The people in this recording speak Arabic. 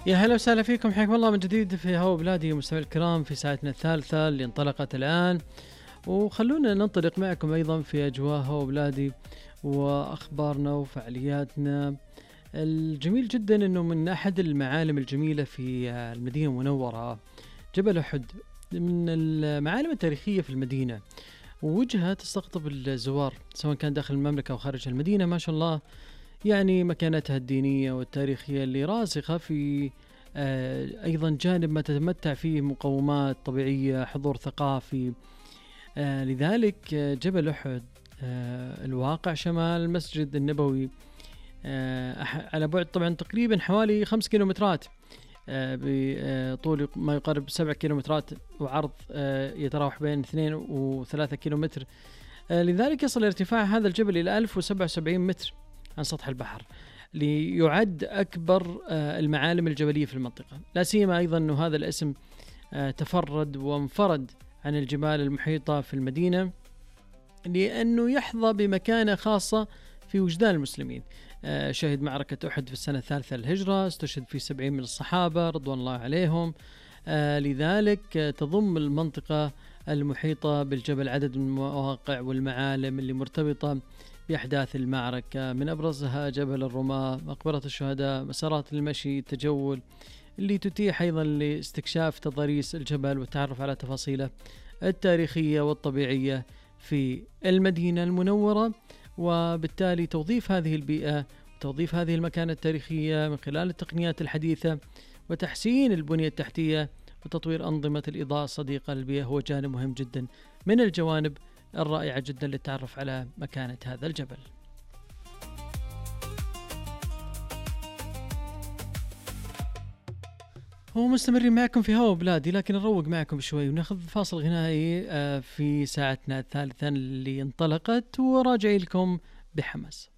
يا هلا وسهلا فيكم، حياكم الله من جديد في هوا بلادي مستمعي الكرام في ساعتنا الثالثة اللي انطلقت الآن. وخلونا ننطلق معكم أيضا في أجواء هوا بلادي وأخبارنا وفعالياتنا. الجميل جدا أنه من أحد المعالم الجميلة في المدينة المنورة جبل أحد، من المعالم التاريخية في المدينة، ووجهة تستقطب الزوار سواء كان داخل المملكة أو خارج المدينة. ما شاء الله، يعني مكانتها الدينية والتاريخية اللي راسخة في أيضا جانب ما تتمتع فيه مقومات طبيعية، حضور ثقافي. لذلك جبل أحد الواقع شمال المسجد النبوي، على بعد طبعا تقريبا حوالي 5 كيلومترات، بطول ما يقارب 7 كيلومترات، وعرض يتراوح بين 2 و3 كيلومتر. لذلك يصل ارتفاع هذا الجبل إلى 1077 متر عن سطح البحر، ليعد أكبر المعالم الجبلية في المنطقة. لا سيما أيضا أنه هذا الاسم تفرد وانفرد عن الجبال المحيطة في المدينة، لأنه يحظى بمكانة خاصة في وجدان المسلمين. شهد معركة أحد في السنة الثالثة للهجرة، استشهد فيه 70 من الصحابة رضوان الله عليهم. لذلك تضم المنطقة المحيطة بالجبل عدد من المواقع والمعالم اللي مرتبطة بأحداث المعركة، من أبرزها جبل الرماة، مقبرة الشهداء، مسارات المشي، التجول اللي تتيح أيضا لاستكشاف تضاريس الجبل والتعرف على تفاصيله التاريخية والطبيعية في المدينة المنورة. وبالتالي توظيف هذه البيئة وتوظيف هذه المكانة التاريخية من خلال التقنيات الحديثة وتحسين البنية التحتية وتطوير أنظمة الإضاءة الصديقة للبيئة هو جانب مهم جدا من الجوانب الرائعة جدا للتعرف على مكانة هذا الجبل. هو مستمرين معكم في هوا بلادي، لكن نروق معكم شوي وناخذ فاصل غنائي في ساعتنا الثالثة اللي انطلقت، وراجعي لكم بحماس.